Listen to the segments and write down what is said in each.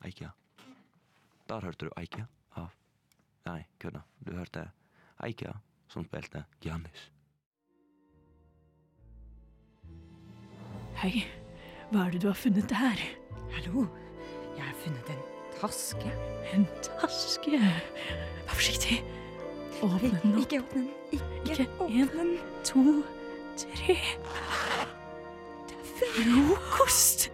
Eika. Der hørte du Eika av... Nei, kødda. Du hørte Eika som spilte Giannis. Hei, hva det du har funnet der? Hallo, jeg har funnet en taske. En taske. Vær forsiktig. Åpne den opp. Ikke åpne den. Ikke En, åpne den. 2, 3. Frokost!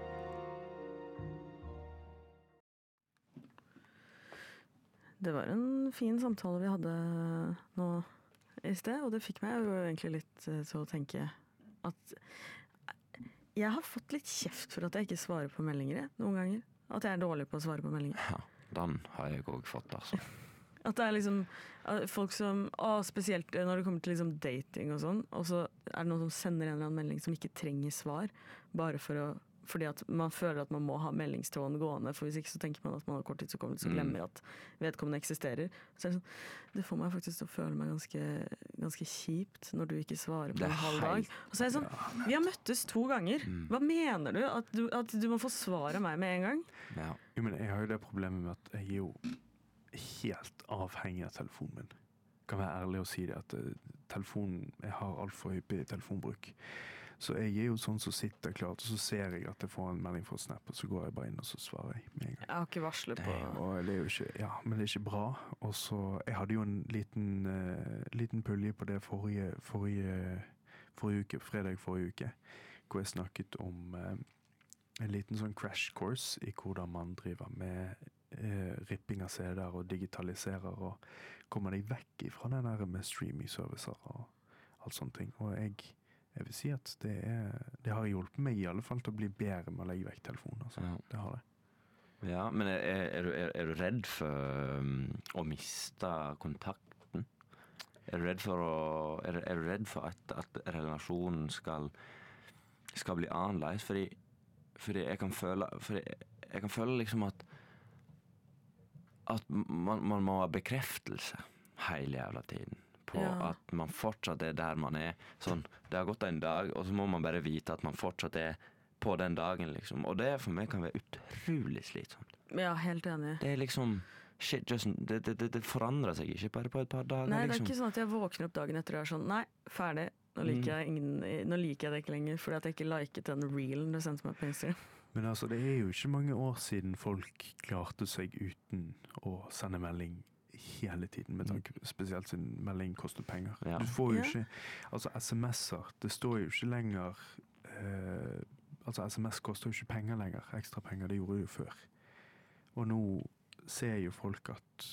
Det var en fin samtale vi hadde nå i sted, og det fikk meg jo egentlig litt til å tenke at jeg har fått litt kjeft for at jeg ikke svarer på meldinger noen ganger. At jeg er dårlig på å svare på meldinger. Ja, den har jeg også fått, altså. At det er liksom folk som, spesielt når det kommer til liksom dating og sånn, og så er det noen som sender en eller annen melding som ikke trenger svar, bare fordi at man føler at man må ha meldingstråden gående, for hvis ikke så tenker man at man har korttidshukommelse og glemmer at vedkommende eksisterer. Så er det sånn, det får meg faktisk til å føle meg ganske kjipt når du ikke svarer på en halv dag. Og så er det sånn, vi har møttes 2 ganger. Hva mener du? At du må få svar av meg med en gang? Ja. Jo, men jeg har jo det problemet med at jeg er jo helt avhengig av telefonen min. Jeg kan være ærlig og si det at jeg har alt for hyppig telefonbruk. Så jeg er jo sånn som sitter klart, og så ser jeg at jeg får en melding fra Snap, og så går jeg bare inn og så svarer jeg med en gang. Jeg har ikke varslet på... Og det er jo ikke, ja, men det er ikke bra. Og så, jeg hadde jo en liten pulje på det forrige uke, fredag forrige uke, hvor jeg snakket om en liten sånn crash course i hvordan man driver med ripping av CD-er og digitaliserer og kommer deg vekk fra den der med streaming-servicer og alt sånne ting. Og jeg vil si at det har hjulpet meg i alle fall til å bli bedre med å legge vekk telefonen. Altså. Ja. Det har det. Ja, men er du redd for å miste kontakten? Er du redd for at relasjonen skal bli annerledes? Fordi jeg kan føle liksom at man må ha bekreftelse hele jævla tiden på at man fortsatt er der man er. Sånn, det har gått en dag, og så må man bare vite at man fortsatt er på den dagen, liksom. Og det for meg kan være utrolig slitsomt. Ja, helt enig. Det er liksom, shit, det forandrer seg ikke bare på et par dager. Nei, det er liksom. ikke sånn at jeg våkner opp dagen etter og er sånn, nei, ferdig. Nå liker jeg det ikke lenger, fordi at jeg ikke liket den reelen du sendte meg på Instagram. Men altså, det er jo ikke mange år siden folk klarte seg uten å sende melding hele tiden, med tanke spesielt siden melding koster penger. Ja. Du får jo ikke, altså SMS-er, det står jo ikke lenger, altså SMS koster jo ikke penger lenger, ekstra penger, det gjorde det jo før. Og nå ser jo folk at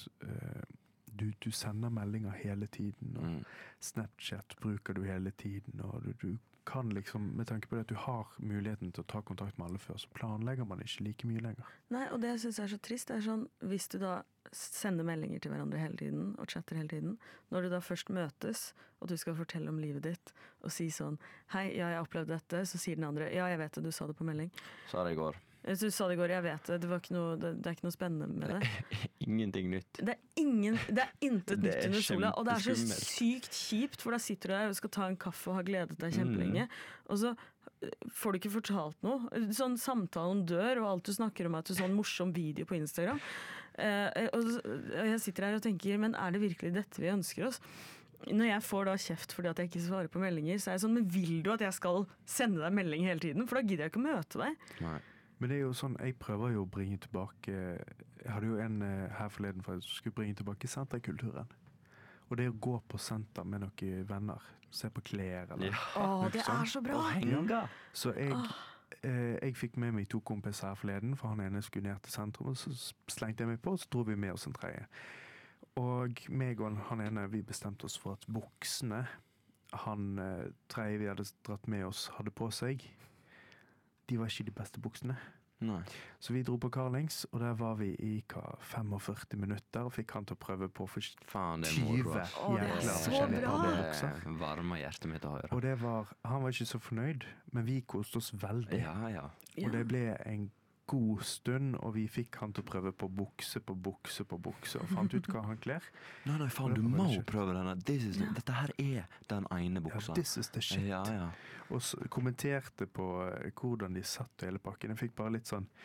du sender meldinger hele tiden, og Snapchat bruker du hele tiden, og du kan liksom, med tanke på det at du har muligheten til å ta kontakt med alle før, så planlegger man ikke like mye lenger. Nei, og det synes jeg er så trist. Det er sånn, hvis du da sender meldinger til hverandre hele tiden, og chatter hele tiden, når du da først møtes, og du skal fortelle om livet ditt, og si sånn, hei, ja, jeg opplevde dette, så sier den andre, ja, jeg vet det, du sa det på melding. Sa det i går. Du sa det i går, jeg vet det, det er ikke noe spennende med det. Ingenting nytt. Det er intet nytt under sola, og det er så kjempeskummelt. sykt kjipt, for da sitter du der og skal ta en kaffe og har gledet deg kjempelenge, og så får du ikke fortalt noe. Sånn samtalen dør, og alt du snakker om er til sånn morsom video på Instagram. Og jeg sitter her og tenker, men er det virkelig dette vi ønsker oss? Når jeg får da kjeft fordi at jeg ikke svarer på meldinger, så er jeg sånn, men vil du at jeg skal sende deg melding hele tiden? For da gidder jeg ikke å møte deg. Nei. Men det er jo sånn, jeg prøver jo å bringe tilbake, jeg hadde jo en her forleden for jeg skulle bringe tilbake senterkulturen. Og det å gå på senter med noen venner, se på klær eller Det er så bra! Henga. Så jeg fikk med meg 2 kompiser her forleden, for han ene skulle ned til sentrum, og så slengte jeg meg på, og så dro vi med oss en tredje. Og meg og han ene, vi bestemte oss for at buksene han tredje vi hadde dratt med oss hadde på seg, de var ikke de beste buksene. Nei. Så vi dro på Carlings, og der var vi i 45 minutter, og fikk han til å prøve på for 20 Faen, det er moro, ass. det er så forskjellige bra! par med bukser. Det varmer hjertet mitt å høre. Og han var ikke så fornøyd, men vi koste oss veldig. Ja. Og det ble en god stund, og vi fikk han til å prøve på bukse, og fant ut hva han kler. Nei, faen, du må prøve denne. Dette her er den ene buksa. Ja, this is the shit. Ja. Og så kommenterte på hvordan de satt hele pakken. Jeg fikk bare litt sånn,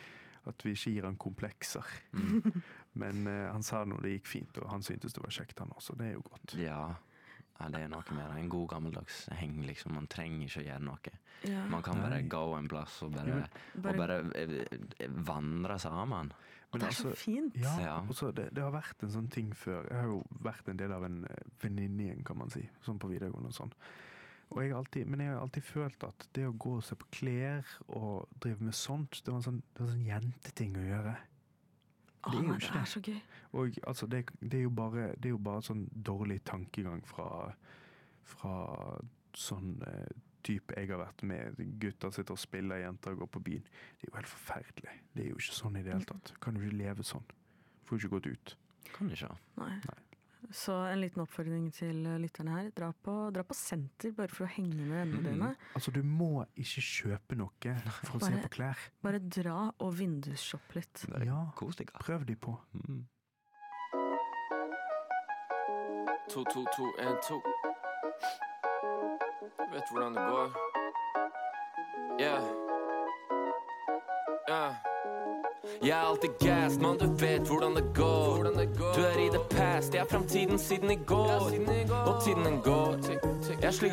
at vi ikke gir han komplekser. Men han sa når det gikk fint, og han syntes det var kjekt han også, det er jo godt. Ja, det er noe mer en god gammeldags heng, liksom. Man trenger ikke å gjøre noe. Ja. Man kan bare gå en plass og bare vandre sammen. Og det er så fint. Ja, og så det har vært en sånn ting før. Jeg har jo vært en del av en venninne, kan man si, sånn på videregående og sånn. Men jeg har alltid følt at det å gå og se på klær og drive med sånt, det var en sånn jenteting å gjøre. Det er jo ikke det. Er så gøy. Og altså, det er jo bare sånn dårlig tankegang fra sånn type jeg har vært med. Gutter sitter og spiller, jenter går på byen. Det er jo helt forferdelig. Det er jo ikke sånn i det hele tatt. Kan jo ikke leve sånn. Får jo ikke gått ut. Kan det ikke. Nei. Så en liten oppfordring til lytterne her. Dra på senter bare for å henge med vennene dine. Altså, du må ikke kjøpe noe for å se på klær. Bare dra og vindusshoppe litt. Ja, kos deg. prøv de på. 2, 2, 2, 1, 2. Vet hvordan det går. Yeah. Jeg er alltid gassed, man, du vet hvordan det går. Du er i det past, jeg er fremtiden siden i går. Og tiden den går. Jeg slikker